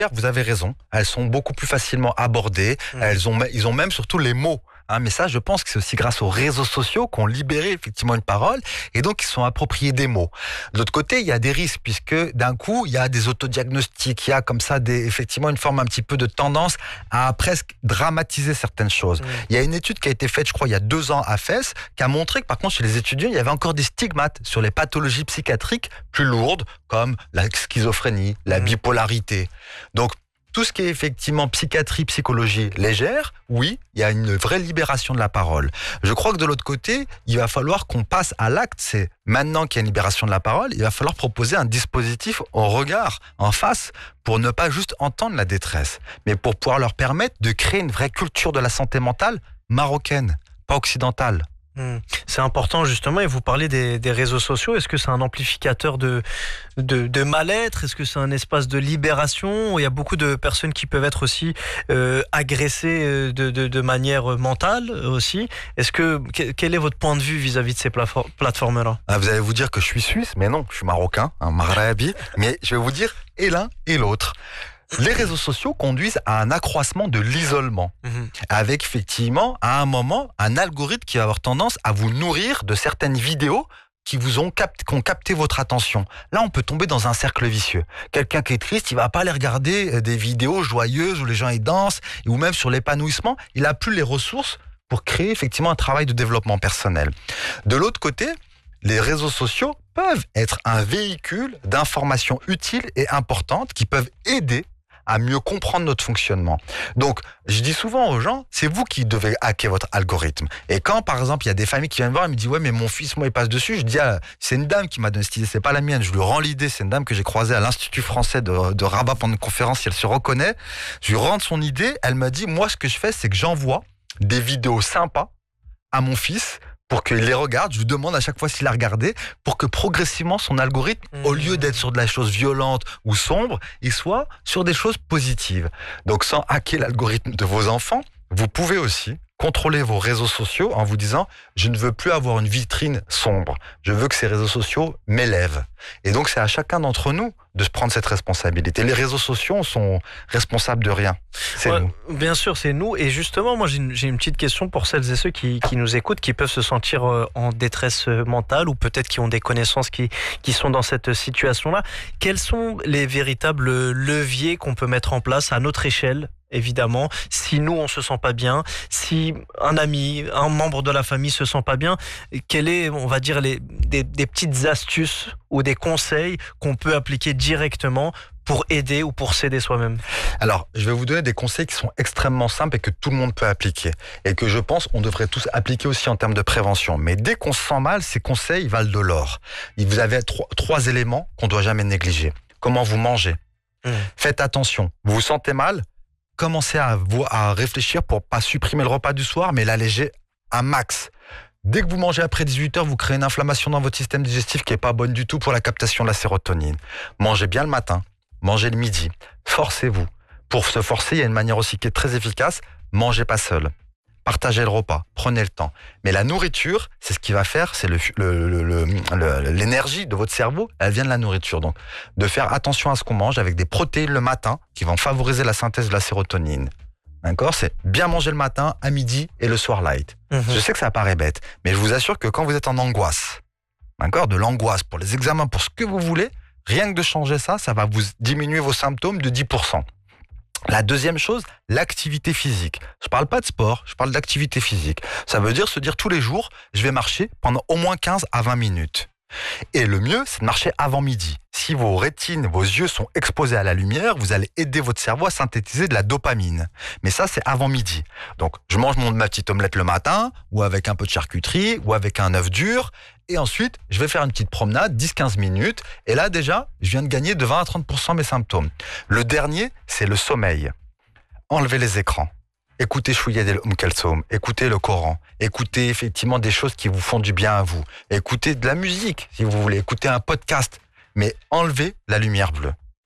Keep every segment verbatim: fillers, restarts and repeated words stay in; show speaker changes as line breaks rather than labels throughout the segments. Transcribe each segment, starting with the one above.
vous avez raison, elles sont beaucoup plus facilement abordées, mmh. elles ont, ils ont même surtout les mots. Hein, mais ça, je pense que c'est aussi grâce aux réseaux sociaux qu'on libéré effectivement une parole et donc ils sont appropriés des mots. De l'autre côté, il y a des risques puisque d'un coup, il y a des autodiagnostics, il y a comme ça des, effectivement une forme un petit peu de tendance à presque dramatiser certaines choses. Mmh. Il y a une étude qui a été faite, je crois, il y a deux ans à Fès, qui a montré que par contre, chez les étudiants, il y avait encore des stigmates sur les pathologies psychiatriques plus lourdes comme la schizophrénie, la mmh. bipolarité. Donc, tout ce qui est effectivement psychiatrie, psychologie légère, oui, il y a une vraie libération de la parole. Je crois que de l'autre côté, il va falloir qu'on passe à l'acte. C'est maintenant qu'il y a une libération de la parole, il va falloir proposer un dispositif au regard, en face, pour ne pas juste entendre la détresse, mais pour pouvoir leur permettre de créer une vraie culture de la santé mentale marocaine, pas occidentale.
Mmh. C'est important justement, et vous parlez des, des réseaux sociaux. Est-ce que c'est un amplificateur de, de, de mal-être? Est-ce que c'est un espace de libération? Il y a beaucoup de personnes qui peuvent être aussi euh, agressées de, de, de manière mentale aussi. Est-ce que, quel est votre point de vue vis-à-vis de ces plateformes-là?
Ah, vous allez vous dire que je suis suisse, mais non, je suis marocain, un maghrabi, mais je vais vous dire et l'un et l'autre. Les réseaux sociaux conduisent à un accroissement de l'isolement, mmh. avec effectivement, à un moment, un algorithme qui va avoir tendance à vous nourrir de certaines vidéos qui vous ont, capté, qui ont capté votre attention. Là, on peut tomber dans un cercle vicieux. Quelqu'un qui est triste, il va pas aller regarder des vidéos joyeuses où les gens y dansent, ou même sur l'épanouissement. Il a plus les ressources pour créer effectivement un travail de développement personnel. De l'autre côté, les réseaux sociaux peuvent être un véhicule d'informations utiles et importantes qui peuvent aider à mieux comprendre notre fonctionnement. Donc, je dis souvent aux gens, c'est vous qui devez hacker votre algorithme. Et quand, par exemple, il y a des familles qui viennent me voir et me disent, ouais, mais mon fils, moi, il passe dessus, je dis, ah, c'est une dame qui m'a donné cette idée, c'est pas la mienne. Je lui rends l'idée, c'est une dame que j'ai croisée à l'Institut français de, de Rabat pendant une conférence, si elle se reconnaît. Je lui rends son idée, elle m'a dit, moi, ce que je fais, c'est que j'envoie des vidéos sympas à mon fils pour qu'il les regarde. Je lui demande à chaque fois s'il a regardé pour que progressivement son algorithme, mmh. au lieu d'être sur de la chose violente ou sombre, il soit sur des choses positives. Donc sans hacker l'algorithme de vos enfants, vous pouvez aussi contrôler vos réseaux sociaux en vous disant « je ne veux plus avoir une vitrine sombre, je veux que ces réseaux sociaux m'élèvent ». Et donc c'est à chacun d'entre nous de se prendre cette responsabilité. Les réseaux sociaux sont responsables de rien. C'est
ouais,
nous.
Bien sûr, c'est nous. Et justement, moi j'ai une, j'ai une petite question pour celles et ceux qui, qui nous écoutent, qui peuvent se sentir en détresse mentale ou peut-être qui ont des connaissances qui, qui sont dans cette situation-là. Quels sont les véritables leviers qu'on peut mettre en place à notre échelle? Évidemment, si nous on se sent pas bien, si un ami, un membre de la famille se sent pas bien, quel est, on va dire, les, des, des petites astuces ou des conseils qu'on peut appliquer directement pour aider ou pour s'aider soi-même?
Alors, je vais vous donner des conseils qui sont extrêmement simples et que tout le monde peut appliquer. Et que je pense on devrait tous appliquer aussi en termes de prévention. Mais dès qu'on se sent mal, ces conseils valent de l'or. Vous avez trois, trois éléments qu'on doit jamais négliger. Comment vous mangez? Mmh. Faites attention. Vous vous sentez mal? Commencez à, à réfléchir pour pas supprimer le repas du soir, mais l'alléger à max. Dès que vous mangez après dix-huit heures, vous créez une inflammation dans votre système digestif qui est pas bonne du tout pour la captation de la sérotonine. Mangez bien le matin, mangez le midi, forcez-vous. Pour se forcer, il y a une manière aussi qui est très efficace, mangez pas seul. Partagez le repas, prenez le temps. Mais la nourriture, c'est ce qui va faire, c'est le, le, le, le, le, l'énergie de votre cerveau, elle vient de la nourriture. Donc, de faire attention à ce qu'on mange avec des protéines le matin qui vont favoriser la synthèse de la sérotonine. D'accord? C'est bien manger le matin, à midi et le soir light. Mmh. Je sais que ça paraît bête, mais je vous assure que quand vous êtes en angoisse, d'accord, de l'angoisse pour les examens, pour ce que vous voulez, rien que de changer ça, ça va vous diminuer vos symptômes de dix pour cent. La deuxième chose, l'activité physique. Je parle pas de sport, je parle d'activité physique. Ça veut dire se dire tous les jours, je vais marcher pendant au moins quinze à vingt minutes. Et le mieux, c'est de marcher avant midi. Si vos rétines, vos yeux sont exposés à la lumière, vous allez aider votre cerveau à synthétiser de la dopamine. Mais ça, c'est avant midi. Donc, je mange mon, ma petite omelette le matin, ou avec un peu de charcuterie, ou avec un œuf dur. Et ensuite, je vais faire une petite promenade, dix à quinze minutes. Et là, déjà, je viens de gagner de vingt à trente pour cent mes symptômes. Le dernier, c'est le sommeil. Enlevez les écrans. Écoutez Chouïa del Oum Kalsoum, écoutez le Coran, écoutez effectivement des choses qui vous font du bien à vous. Écoutez de la musique, si vous voulez, écoutez un podcast. Mais enlevez la lumière bleue.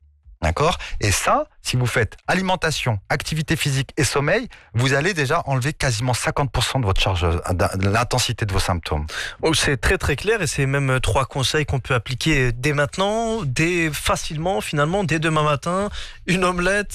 D'accord? Et ça, si vous faites alimentation, activité physique et sommeil, vous allez déjà enlever quasiment cinquante pour cent de votre charge, de l'intensité de vos symptômes.
Oh, c'est très très clair et c'est même trois conseils qu'on peut appliquer dès maintenant, dès facilement finalement, dès demain matin. Une omelette,